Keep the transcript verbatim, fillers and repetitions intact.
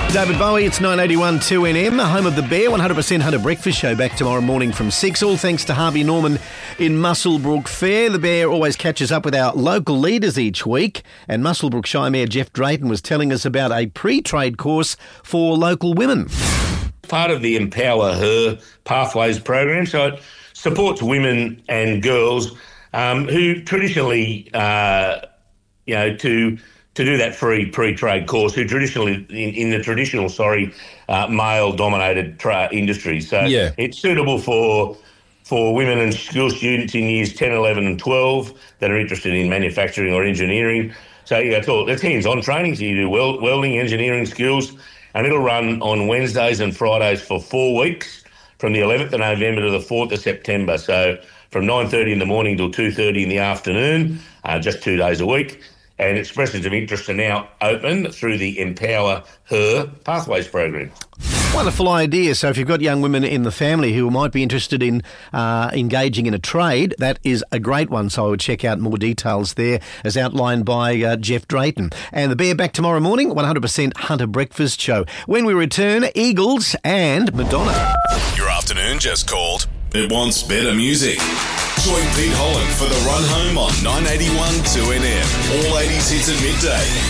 David Bowie, it's nine eighty-one two N M, home of the Bear, one hundred percent Hunter Breakfast Show, back tomorrow morning from six. All thanks to Harvey Norman in Muswellbrook Fair. The Bear always catches up with our local leaders each week, and Muswellbrook Shire Mayor Jeff Drayton was telling us about a pre-trade course for local women. Part of the Empower Her Pathways program, so it supports women and girls um, who traditionally, uh, you know, to... to do that free pre-trade course, who traditionally, in, in the traditional, sorry, uh, male-dominated tra- industry. So yeah. It's suitable for for women and school students in years ten, eleven and twelve that are interested in manufacturing or engineering. So yeah, it's, all, it's hands-on training, so you do weld, welding, engineering skills, and it'll run on Wednesdays and Fridays for four weeks, from the eleventh of November to the fourth of September. So from nine thirty in the morning till two thirty in the afternoon, uh, just two days a week. And expressions of interest are now open through the Empower Her Pathways program. Wonderful idea. So if you've got young women in the family who might be interested in uh, engaging in a trade, that is a great one. So I would check out more details there as outlined by uh, Jeff Drayton. And the Bear back tomorrow morning, one hundred percent Hunter Breakfast Show. When we return, Eagles and Madonna. Your afternoon just called. It wants better music. Join Pete Holland for the run home on nine eighty-one two N M. All eighties hits at midday.